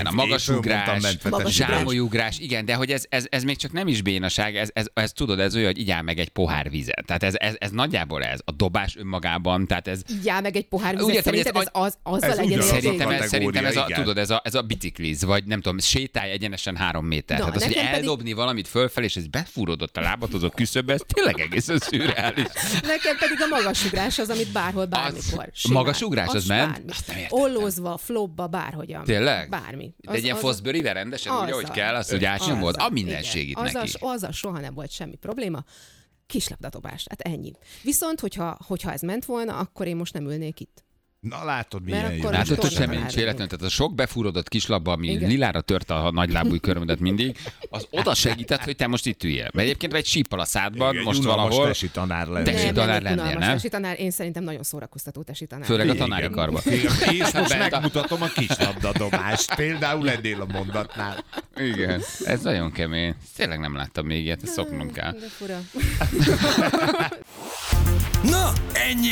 igen, a magasugrás, zsámolyugrás, igen, de hogy ez még csak nem is bénaság, ez tudod, ez olyan, hogy igyál meg egy pohár vizet. Tehát ez nagyjából ez. A dobás önmagában, tehát ez... Igyál meg egy pohár vizet, szerinted azzal legyen Szerintem ez a bicikliz, vagy nem tudom, sétálj egyenesen 3 méter. Hát az, hogy eldobni valamit fölfelé, és ez befúródott a lábad, a küszöbbe, ez tényleg egészen szürreális. Nekem pedig a magasugrás az, amit bárhol, bármikor. Magasugrás az ment? Ollózva, flopba, bárhogyan. Tényleg? Bármi. De egy ilyen Fosbury-vel rendesen, úgy, ahogy kell, azt úgy átnyomod, a minden segít neki. Azzal soha nem volt semmi probléma. Kislabdadobás, hát ennyi. Viszont, hogyha ez ment volna, akkor én most nem ülnék itt. Na látod, milyen jó. Látod, hogy semmi nincs véletlen. Tehát a sok befúrodott kislabba, ami lilára tört a nagylábúj körmödet mindig, az oda segített, hogy te most itt üljél. Mert egyébként egy síppal a szádban, most valahol... Tesi tanár lennél. Tesi tanár lennél, nem? Tesi tanár, én szerintem nagyon szórakoztató tesi tanár. Főleg a tanári karban. És most megmutatom a kislabdadobást. Például ennél a mondatnál. Igen, ez nagyon kemény. Tényleg nem láttam még ilyet, ezt szoknom kell. De fura. Na, ennyi